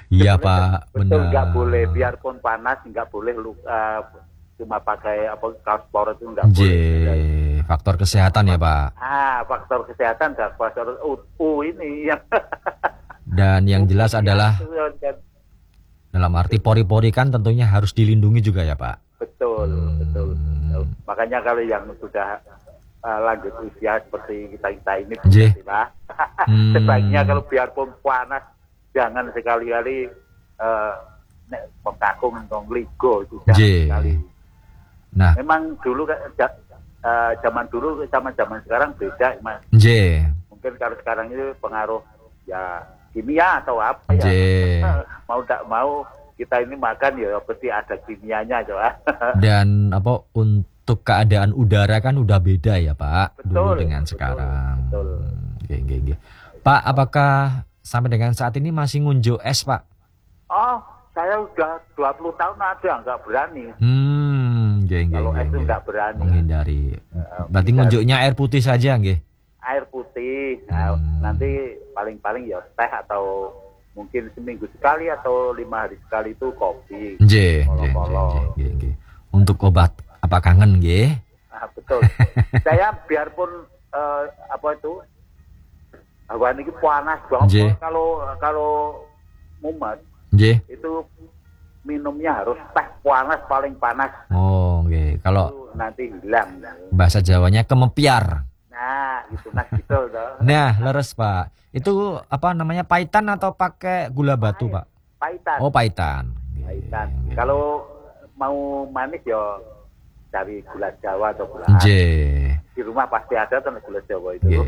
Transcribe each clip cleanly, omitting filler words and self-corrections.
Iya Pak, Betul, nggak boleh, benar. biarpun panas nggak boleh cuma pakai apa kaos sport itu nggak J, boleh. faktor kesehatan ya Pak. Faktor kesehatan dan faktor ini yang Dan yang jelas adalah itu kan. dalam arti pori-pori kan tentunya harus dilindungi juga ya Pak. Betul, betul. Makanya kalau yang sudah lanjut usia seperti kita ini, J. sebaiknya kalau biarpun panas jangan sekali-kali mengkakung atau ligo itu jangan sekali. Nah, memang dulu zaman dulu sama zaman sekarang beda, Mas. J. Mungkin kalau sekarang itu pengaruh ya kimia atau apa ya. Mau tak mau kita ini makan ya pasti ada kimianya coba. Dan apa untuk keadaan udara kan udah beda ya Pak. Betul, dulu dengan sekarang. Betul. Oke. Pak, apakah sampai dengan saat ini masih ngunjuk es Pak? Oh, saya udah 20 tahun ada nggak berani. Kalau es itu nggak berani. Menghindari. Berarti ngunjuknya air putih saja nggih? Air putih. Nanti paling-paling ya teh atau mungkin seminggu sekali atau 5 hari sekali itu kopi. Polo-polo. Untuk obat apa kangen nggih? Betul. Saya biarpun apa itu hawa ini panas banget. Kalau mumet itu minumnya harus teh panas, paling panas. Oh, nggih. Kalau nanti hilang. Bahasa Jawanya kemepiar. Nah, itu Mas gitu toh. Nah, leres Pak. Itu apa namanya, pahitan atau pakai gula batu Pak? Pahitan. Oh, pahitan. Pahitan. Kalau mau manis ya cari gula Jawa atau gula J. Di rumah pasti ada kan gula Jawa itu.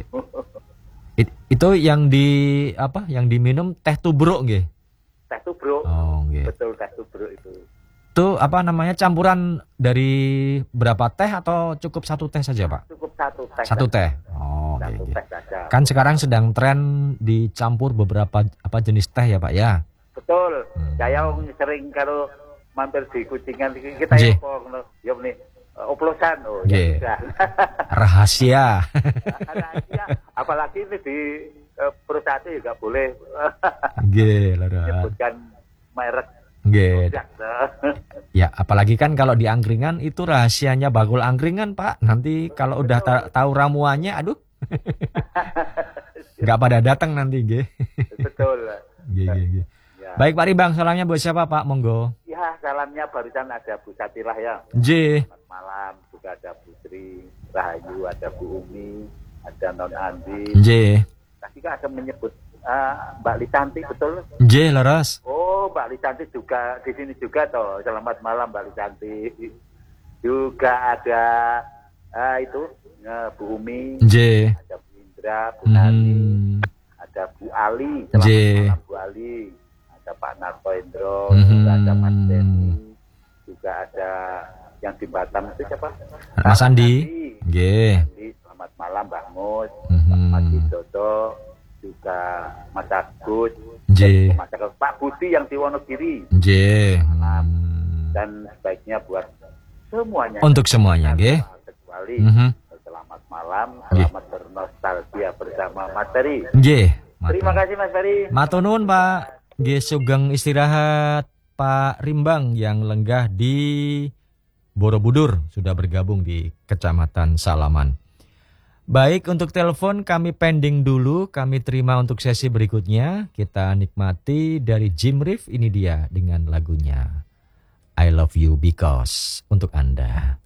Itu yang diminum teh tubruk nggih? Teh tubruk. Oh, nggih. Betul, teh tubruk itu. Itu apa namanya, campuran dari berapa teh atau cukup satu teh saja Pak? Cukup satu teh. Satu teh. Oh, satu teh saja. Kan sekarang sedang tren dicampur beberapa jenis teh ya Pak ya? Betul. Saya sering kalau mampir di Kucingan kita ya nih oplosan rahasia. Rahasia. Apalagi ini di perusahaan juga boleh. Sebutkan merek. Ya, apalagi kan kalau di angkringan itu rahasianya bakul angkringan Pak. Nanti kalau udah tahu ramuannya, aduh, nggak pada datang nanti, nggih. Betul. Ya. Baik Pak Rimbang, salamnya buat siapa Pak? Monggo. Ya, salamnya barusan ada Bu Satirah ya. Selamat malam, juga ada Bu Sri Rahayu, ada Bu Umi, ada Non Andi. Tadi kan ada menyebut Mbak Lisanti, betul? Laras. Oh, Mbak Lisanti juga di sini juga toh. Selamat malam Mbak Lisanti. Juga ada itu Bu Umi, ada Bu Indra, Bu Nani, ada Bu Ali. Selamat malam Bu Ali. Ada Pak Nartoendro, juga ada Mas Denny, juga ada yang di Batam itu siapa? Mas Andi. Selamat malam Mbak Mus, Mas Widodo, juga Mas Agus, Pak Budi yang di Wonogiri. Dan sebaiknya buat semuanya. Untuk semuanya, kecuali selamat malam, selamat bernostalgia bersama Mas Ferry. Terima kasih Mas Ferry. Matur nuwun Pak. Sugeng istirahat Pak Rimbang yang lenggah di Borobudur, sudah bergabung di Kecamatan Salaman. Baik, untuk telepon kami pending dulu, kami terima untuk sesi berikutnya. Kita nikmati dari Jim Reeves, ini dia dengan lagunya I Love You Because untuk Anda.